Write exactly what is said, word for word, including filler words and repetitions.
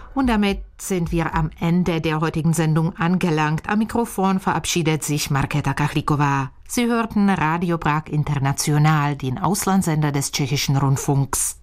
Und damit sind wir am Ende der heutigen Sendung angelangt. Am Mikrofon verabschiedet sich Markéta Kachlíková. Sie hörten Radio Prag International, den Auslandssender des tschechischen Rundfunks.